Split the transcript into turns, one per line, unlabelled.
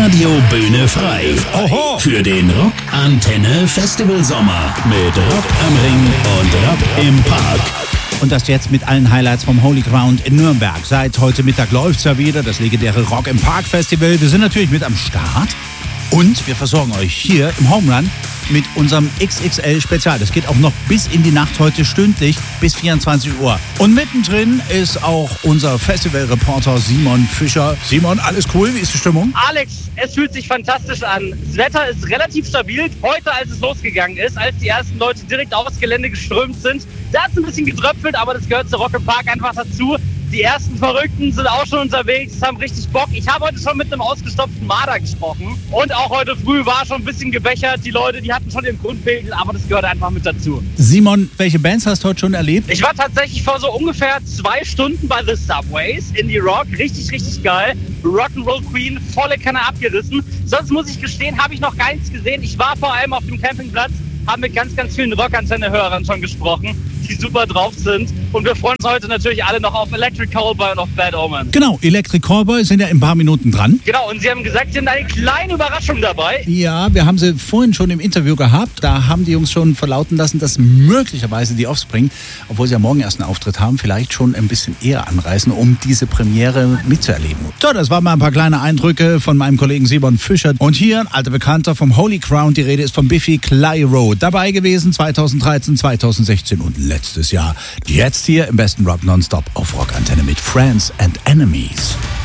Radio Bühne frei.
Oho.
Für den Rock Antenne Festival Sommer mit Rock am Ring und Rock im Park.
Und das jetzt mit allen Highlights vom Holy Ground in Nürnberg. Seit heute Mittag läuft's ja wieder, das legendäre Rock im Park Festival. Wir sind natürlich mit am Start und wir versorgen euch hier im Home Run mit unserem XXL-Spezial. Das geht auch noch bis in die Nacht heute stündlich bis 24 Uhr. Und mittendrin ist auch unser Festivalreporter Simon Fischer. Simon, alles cool? Wie ist die Stimmung?
Alex, es fühlt sich fantastisch an. Das Wetter ist relativ stabil. Heute, als es losgegangen ist, als die ersten Leute direkt aufs Gelände geströmt sind, da hat es ein bisschen getröpfelt, aber das gehört zu Rock im Park einfach dazu. Die ersten Verrückten sind auch schon unterwegs, haben richtig Bock. Ich habe heute schon mit einem ausgestopften Marder gesprochen. Und auch heute früh war schon ein bisschen gebechert. Die Leute, die hatten schon ihren Grundpegel, aber das gehört einfach mit dazu.
Simon, welche Bands hast du heute schon erlebt?
Ich war tatsächlich vor so ungefähr 2 Stunden bei The Subways, Indie Rock. Richtig, richtig geil. Rock'n'Roll Queen, volle Kanne abgerissen. Sonst muss ich gestehen, habe ich noch gar nichts gesehen. Ich war vor allem auf dem Campingplatz, habe mit ganz, ganz vielen Rockantenne-Hörern schon gesprochen, die super drauf sind. Und wir freuen uns heute natürlich alle noch auf Electric Callboy und auf Bad Omens.
Genau, Electric Callboy sind ja in ein paar Minuten dran.
Genau, und Sie haben gesagt, Sie haben eine kleine Überraschung dabei.
Ja, wir haben sie vorhin schon im Interview gehabt. Da haben die Jungs schon verlauten lassen, dass möglicherweise die Offspring, obwohl sie ja morgen erst einen Auftritt haben, vielleicht schon ein bisschen eher anreisen, um diese Premiere mitzuerleben. So, das waren mal ein paar kleine Eindrücke von meinem Kollegen Simon Fischer. Und hier ein alter Bekannter vom Holy Ground. Die Rede ist von Biffy Clyro. Dabei gewesen 2013, 2016 und letztes Jahr. Jetzt hier im besten Rock Nonstop auf Rock Antenne mit Friends and Enemies.